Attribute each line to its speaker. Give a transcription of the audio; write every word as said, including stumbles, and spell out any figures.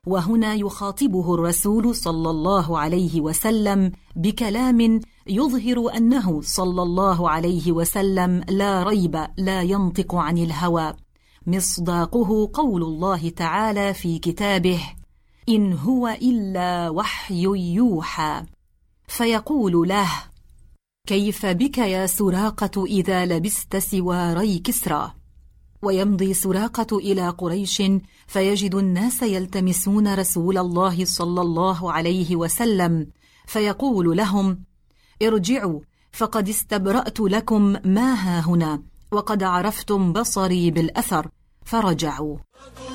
Speaker 1: وهنا يخاطبه الرسول صلى الله عليه وسلم بكلام يظهر أنه صلى الله عليه وسلم لا ريب لا ينطق عن الهوى، مصداقه قول الله تعالى في كتابه: إن هو إلا وحي يوحى. فيقول له: كيف بك يا سراقة إذا لبست سواري كسرى؟ ويمضي سراقة إلى قريش فيجد الناس يلتمسون رسول الله صلى الله عليه وسلم، فيقول لهم: ارجعوا فقد استبرأت لكم ما هاهنا، وقد عرفتم بصري بالأثر. فرجعوا.